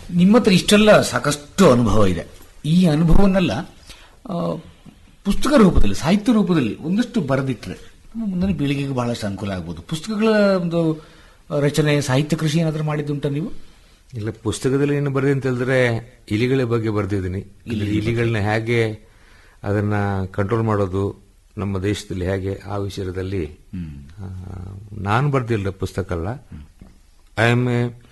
ನಿಮ್ಮ ಹತ್ರ ಇಷ್ಟೆಲ್ಲ ಸಾಕಷ್ಟು ಅನುಭವ ಇದೆ. ಈ ಅನುಭವನ್ನೆಲ್ಲ ಪುಸ್ತಕ ರೂಪದಲ್ಲಿ, ಸಾಹಿತ್ಯ ರೂಪದಲ್ಲಿ ಒಂದಷ್ಟು ಬರೆದಿಟ್ಟರೆ ಮುಂದಿನ ಪೀಳಿಗೆಗೆ ಬಹಳಷ್ಟು ಅನುಕೂಲ ಆಗ್ಬೋದು. ಪುಸ್ತಕಗಳ ಒಂದು ರಚನೆ, ಸಾಹಿತ್ಯ ಕೃಷಿ ಏನಾದರೂ ಮಾಡಿದ್ದುಂಟ ನೀವು? ಇಲ್ಲ, ಪುಸ್ತಕದಲ್ಲಿ ಏನು ಬರೆದಿ ಅಂತ ಹೇಳಿದ್ರೆ ಇಲಿಗಳ ಬಗ್ಗೆ ಬರೆದಿದ್ದೀನಿ. ಇಲಿಗಳನ್ನ ಹೇಗೆ ಅದನ್ನ ಕಂಟ್ರೋಲ್ ಮಾಡೋದು ನಮ್ಮ ದೇಶದಲ್ಲಿ ಹೇಗೆ, ಆ ವಿಷಯದಲ್ಲಿ ನಾನು ಬರ್ದಿಲ್ಲ ಪುಸ್ತಕ ಅಲ್ಲ. I am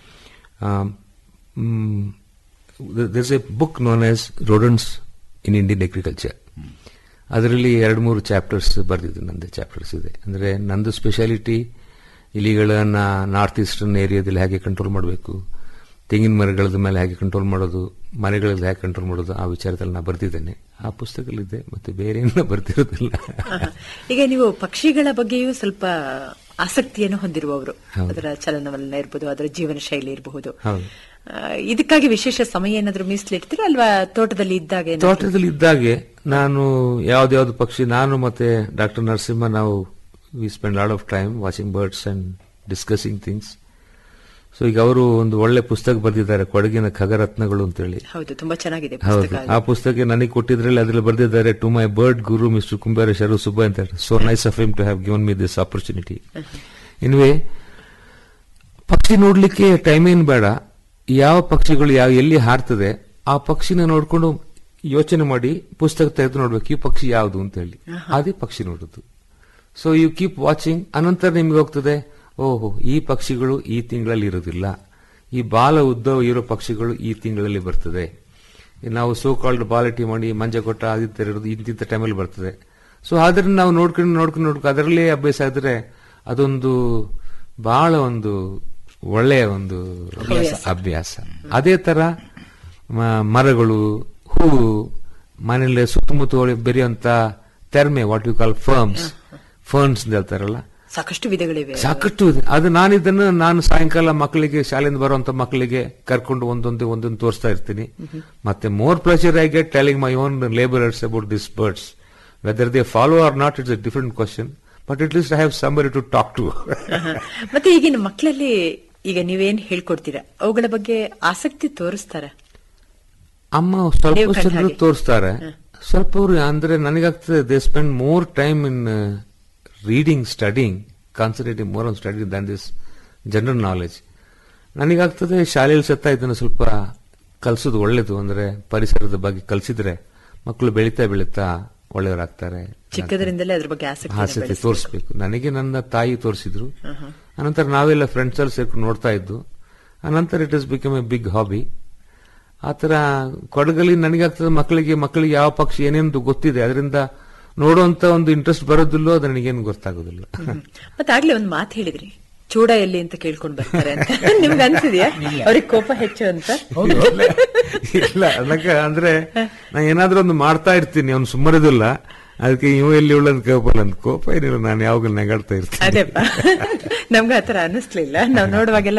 there's a book known as Rodents in Indian Agriculture. ಅದರಲ್ಲಿ 2-3 ಚಾಪ್ಟರ್ಸ್ ಬರೆದಿದ್ದು, ನಂದೇ ಚಾಪ್ಟರ್ಸ್ ಇದೆ. ಅಂದ್ರೆ ನಂದು ಸ್ಪೆಷಾಲಿಟಿ ಇಲಿಗಳನ್ನ ನಾರ್ತ್ ಈಸ್ಟರ್ನ್ ಏರಿಯಾದಲ್ಲಿ ಹೇಗೆ ಕಂಟ್ರೋಲ್ ಮಾಡಬೇಕು, ತೆಂಗಿನ ಮರಗಳ ಮೇಲೆ ಹೇಗೆ ಕಂಟ್ರೋಲ್ ಮಾಡೋದು, ಮನೆಗಳಲ್ಲಿ ಹೇಗೆ ಕಂಟ್ರೋಲ್ ಮಾಡೋದು, ಆ ವಿಚಾರದಲ್ಲಿ ನಾನು ಬರ್ತಿದ್ದೇನೆ. ಆ ಪುಸ್ತಕದಲ್ಲಿದೆ, ಮತ್ತೆ ಬೇರೆ ಏನೂ ಬರ್ತಿರೋದಿಲ್ಲ. ಈಗ ನೀವು ಪಕ್ಷಿಗಳ ಬಗ್ಗೆಯೂ ಸ್ವಲ್ಪ ಆಸಕ್ತಿಯನ್ನು ಹೊಂದಿರುವವರು, ಅದರ ಚಲನವಲನ ಇರಬಹುದು, ಅದರ ಜೀವನ ಶೈಲಿ ಇರಬಹುದು. ಇದಕ್ಕಾಗಿ ವಿಶೇಷ ಸಮಯ ಏನಾದರೂ ಮೀಸಲಿಡ್ತೀರಾ ಅಲ್ವಾ? ತೋಟದಲ್ಲಿ ಇದ್ದಾಗೆ ನಾನು ಯಾವ್ದಾವ್ದು ಪಕ್ಷಿ, ನಾನು ಮತ್ತೆ ಡಾಕ್ಟರ್ ನರಸಿಂಹ, ನಾವು we spend lot of time watching birds and discussing things. So ಈಗ ಅವರು ಒಂದು ಒಳ್ಳೆ ಪುಸ್ತಕ ಬರೆದಿದ್ದಾರೆ, ಕೊಡಗಿನ ಖಗರತ್ನಗಳು ಅಂತೇಳಿ. ಹೌದು, ತುಂಬಾ ಚೆನ್ನಾಗಿದೆ. ಹೌದು, ಆ ಪುಸ್ತಕ ನನಗೆ ಕೊಟ್ಟಿದ್ರಲ್ಲಿ ಅದ್ರಲ್ಲಿ ಬರೆದಿದ್ದಾರೆ, to my bird Guru mister ಕುಂಬಾರೇಶ್ವರ Subba ಅಂತ. So nice of him to have given me this opportunity. ಇನ್ವೇ ಪಕ್ಷಿ ನೋಡ್ಲಿಕ್ಕೆ ಟೈಮ್ ಏನ್ ಬೇಡ, ಯಾವ ಪಕ್ಷಿಗಳು ಎಲ್ಲಿ ಹಾರ್ತದೆ ಆ ಪಕ್ಷಿನ ನೋಡ್ಕೊಂಡು ಯೋಚನೆ ಮಾಡಿ ಪುಸ್ತಕ ತೆಗೆದು ನೋಡ್ಬೇಕು, ಈ ಪಕ್ಷಿ ಯಾವುದು ಅಂತ ಹೇಳಿ, ಅದೇ ಪಕ್ಷಿ ನೋಡುದು. ಸೊ ಯು ಕೀಪ್ ವಾಚಿಂಗ್, ಅನಂತರ ನಿಮ್ಗೆ ಹೋಗ್ತದೆ, ಓಹೋ ಈ ಪಕ್ಷಿಗಳು ಈ ತಿಂಗಳಲ್ಲಿ ಇರೋದಿಲ್ಲ, ಈ ಬಾಲ ಉದ್ದ ಇರೋ ಪಕ್ಷಿಗಳು ಈ ತಿಂಗಳಲ್ಲಿ ಬರ್ತದೆ. ನಾವು ಸೋ ಕಾಲ್ಡ್ ಬಾಲಟಿ ಮಾಡಿ ಮಂಜಕೊಟ್ಟ ಆದಿತ್ಯ ಇರೋದು ಇಂತಿಂತ ಟೈಮಲ್ಲಿ ಬರ್ತದೆ. ಸೊ ಅದನ್ನ ನಾವು ನೋಡ್ಕೊಂಡು ಅದರಲ್ಲೇ ಅಭ್ಯಾಸ ಆದ್ರೆ ಅದೊಂದು ಬಹಳ ಒಂದು ಒಳ್ಳೆಯ ಒಂದು ಅಭ್ಯಾಸ. ಅದೇ ತರ ಮರಗಳು, ಹೂವು, ಮನೆಯಲ್ಲಿ ಸುತ್ತಮುತ್ತ ಬೆರೆಯುವಂತ ತೆರ್ಮೆ, ವಾಟ್ ಯು ಕಾಲ್ ಫರ್ನ್ಸ್ ಅಂತ ಹೇಳ್ತಾರಲ್ಲ, ಸಾಕಷ್ಟು ವಿಧಗಳಿವೆ. ಸಾಕಷ್ಟು ಇದೆ. ಅದು ನಾನು ಸಾಯಂಕಾಲ ಮಕ್ಕಳಿಗೆ, ಶಾಲೆಯಿಂದ ಬರುವಂತ ಮಕ್ಕಳಿಗೆ ಕರ್ಕೊಂಡು ಒಂದೊಂದು ತೋರಿಸ್ತಾ ಇರ್ತೀನಿ. ಮತ್ತೆ more pleasure I get telling my own labourers about this birds. Whether they follow R not, it's a different question, but at least I have somebody to talk to. ಮತ್ತೆ ಈಗಿನ ಮಕ್ಕಳಲ್ಲಿ ಈಗ ನೀವೇನ್ ಹೇಳ್ಕೊಡ್ತೀರಾ, ಅವುಗಳ ಬಗ್ಗೆ ಆಸಕ್ತಿ ತೋರಿಸ್ತಾರ? ಅಮ್ಮ ಸ್ವಲ್ಪ ತೋರಿಸ್ತಾರೆ, ಸ್ವಲ್ಪ ಅವರು. ಅಂದ್ರೆ ನನಗಾಗ್ತದೆ they spend more time in reading, studying, concentrating more on study than this general knowledge. ನನಗಾಗ್ತದೆ ಶಾಲೆಯಲ್ಲಿ ಇದನ್ನು ಸ್ವಲ್ಪ ಕಲಿಸೋದು ಒಳ್ಳೇದು. ಅಂದ್ರೆ ಪರಿಸರದ ಬಗ್ಗೆ ಕಲಿಸಿದ್ರೆ ಮಕ್ಕಳು ಬೆಳೀತಾ ಒಳ್ಳೆಯವರಾಗ್ತಾರೆ. ಚಿಕ್ಕದರಿಂದಲೇ ಅದ್ರ ಬಗ್ಗೆ ಆಸಕ್ತಿ ತೋರಿಸ್ಬೇಕು. ನನಗೆ ನನ್ನ ತಾಯಿ ತೋರಿಸಿದ್ರು, ಅನಂತರ ನಾವೆಲ್ಲ ಫ್ರೆಂಡ್ಸ್ ಅಲ್ಲಿ ಸೇರ್ಕೊಂಡು ನೋಡ್ತಾ ಇದ್ದು, ಅನಂತರ it is become A big hobby. ಆತರ ಕೊಡಗಲ್ಲಿ ನನಗಾಗ್ತದೆ ಮಕ್ಕಳಿಗೆ ಯಾವ ಪಕ್ಷಿ ಏನೇನು ಗೊತ್ತಿದೆ, ಅದರಿಂದ ನೋಡುವಂತ ಒಂದು ಇಂಟ್ರೆಸ್ಟ್ ಬರೋದಿಲ್ಲೋ, ಅದು ನನಗೇನು ಗೊತ್ತಾಗೋದಿಲ್ಲ. ಮತ್ತೆ ಆಗ್ಲೇ ಒಂದು ಮಾತು ಹೇಳಿದ್ರಿ, ಚೂಡ ಎಲ್ಲಿ ಅಂತ ಕೇಳ್ಕೊಂಡು ಬರ್ತಾರೆ ಅಂತ. ನಿಮ್ಗೆ ಅನ್ಸಿದ್ಯಾ ಅವ್ರಿಗೆ ಕೋಪ ಹೆಚ್ಚು ಅಂತ? ಇಲ್ಲ, ಅಂದ್ರೆ ನಾ ಏನಾದ್ರೂ ಒಂದು ಮಾಡ್ತಾ ಇರ್ತೀನಿ, ಅವ್ನು ಸುಮ್ಮನಿದಿಲ್ಲ, ಅದಕ್ಕೆ ಇವು ಎಲ್ಲಿ ಉಳ್ಳದ್ ಕೋಪ ಏನಿಲ್ಲ, ನಾನು ಯಾವಾಗ ನೆಗಾಡ್ತಾ ಇರ್ತೀನಿ. ಅದೇಪ್ಪ, ನಮ್ಗೆ ಆತರ ಅನಿಸ್ಲಿಲ್ಲ. ನಾವು ನೋಡುವಾಗೆಲ್ಲ